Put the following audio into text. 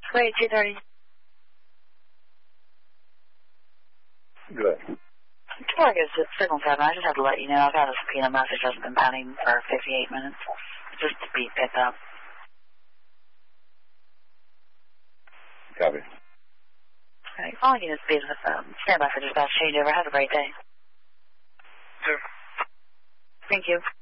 Wait, 2:30. Good. Before I get to signal tab, I just have to let you know I've had a subpoena message that's been pending for 58 minutes. Just to be picked up. Copy. Okay, calling you to speed with stand by for dispatch changeover. Have a great day. Sure. Thank you.